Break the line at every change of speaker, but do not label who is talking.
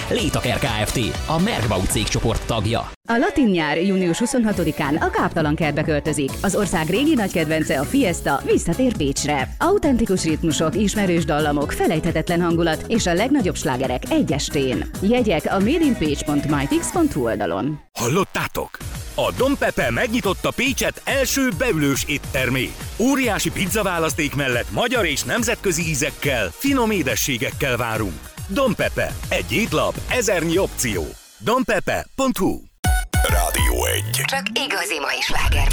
Létaker Kft. A Merkbau cégcsoport tagja.
A latin nyár június 26-án a Káptalan kertbe költözik. Az ország régi nagy kedvence, a Fiesta visszatér Pécsre. Autentikus ritmusok, ismerős dallamok, felejthetetlen hangulat és a legnagyobb slágerek egy estén. Jegyek a madeinpécs.mytix.hu oldalon.
Hallottátok? A Don Pepe megnyitotta Pécset első beülős éttermét. Óriási pizzaválaszték mellett magyar és nemzetközi ízekkel, finom édességekkel várunk. Don Pepe. Egy étlap, ezernyi opció. donpepe.hu.
Rádió 1.
Csak igazi mai sláger.